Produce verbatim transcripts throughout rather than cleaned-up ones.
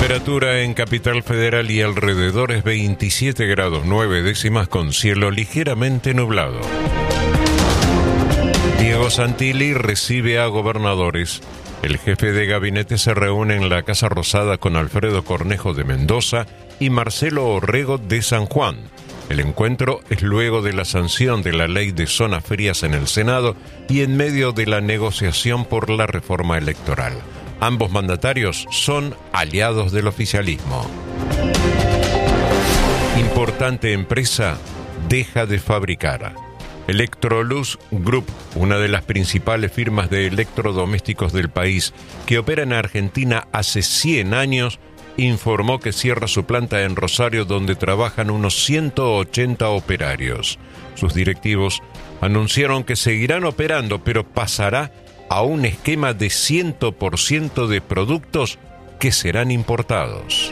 Temperatura en Capital Federal y alrededores veintisiete grados nueve décimas con cielo ligeramente nublado. Diego Santilli recibe a gobernadores. El jefe de gabinete se reúne en la Casa Rosada con Alfredo Cornejo de Mendoza y Marcelo Orrego de San Juan. El encuentro es luego de la sanción de la ley de zonas frías en el Senado y en medio de la negociación por la reforma electoral. Ambos mandatarios son aliados del oficialismo. Importante empresa deja de fabricar. Electrolux Group, una de las principales firmas de electrodomésticos del país, que opera en Argentina hace cien años, informó que cierra su planta en Rosario, donde trabajan unos ciento ochenta operarios. Sus directivos anunciaron que seguirán operando, pero pasará a un esquema de cien por ciento de productos que serán importados.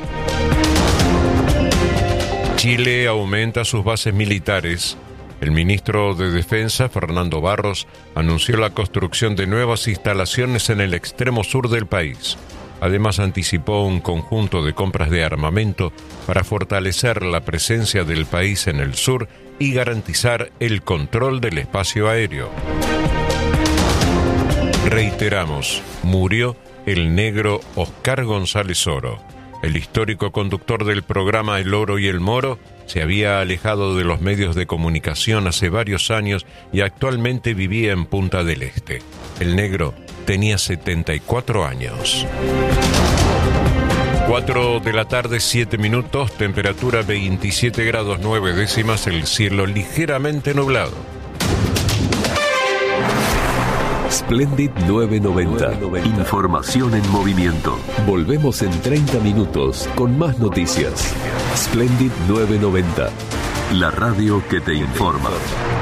Chile aumenta sus bases militares. El ministro de Defensa, Fernando Barros, anunció la construcción de nuevas instalaciones en el extremo sur del país. Además, anticipó un conjunto de compras de armamento para fortalecer la presencia del país en el sur y garantizar el control del espacio aéreo. Reiteramos, murió el negro Oscar González Oro. El histórico conductor del programa El Oro y el Moro se había alejado de los medios de comunicación hace varios años y actualmente vivía en Punta del Este. El negro tenía setenta y cuatro años. cuatro de la tarde, siete minutos, temperatura veintisiete grados nueve décimas, el cielo ligeramente nublado. Splendid novecientos noventa. Información en movimiento. Volvemos en treinta minutos con más noticias. Splendid novecientos noventa. La radio que te informa.